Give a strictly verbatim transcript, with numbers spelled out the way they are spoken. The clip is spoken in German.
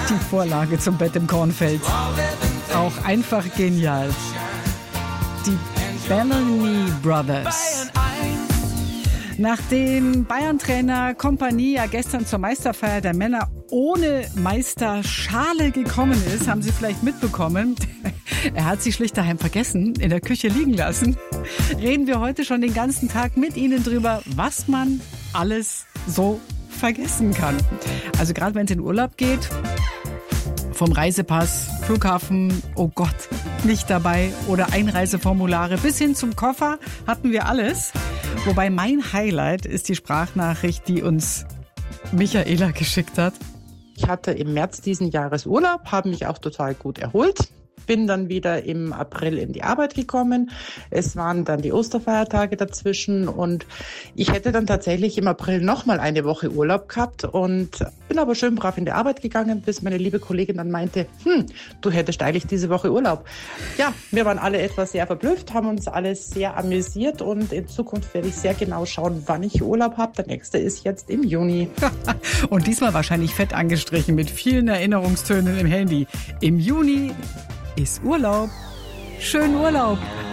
Die Vorlage zum Bett im Kornfeld. Auch einfach genial. Die Bellamy Brothers. Nachdem Bayern-Trainer Kompanie ja gestern zur Meisterfeier der Männer ohne Meisterschale gekommen ist, haben Sie vielleicht mitbekommen. Er hat sie schlicht daheim vergessen, in der Küche liegen lassen. Reden wir heute schon den ganzen Tag mit Ihnen drüber, was man alles so vergessen kann. Also gerade wenn es in Urlaub geht, vom Reisepass, Flughafen, oh Gott, nicht dabei oder Einreiseformulare bis hin zum Koffer hatten wir alles. Wobei mein Highlight ist die Sprachnachricht, die uns Michaela geschickt hat. Ich hatte im März diesen Jahres Urlaub, habe mich auch total gut erholt. Bin dann wieder im April in die Arbeit gekommen. Es waren dann die Osterfeiertage dazwischen und ich hätte dann tatsächlich im April nochmal eine Woche Urlaub gehabt und bin aber schön brav in die Arbeit gegangen, bis meine liebe Kollegin dann meinte, hm, du hättest eigentlich diese Woche Urlaub. Ja, wir waren alle etwas sehr verblüfft, haben uns alle sehr amüsiert und in Zukunft werde ich sehr genau schauen, wann ich Urlaub habe. Der nächste ist jetzt im Juni. Und diesmal wahrscheinlich fett angestrichen mit vielen Erinnerungstönen im Handy. Im Juni ist Urlaub. Schönen Urlaub.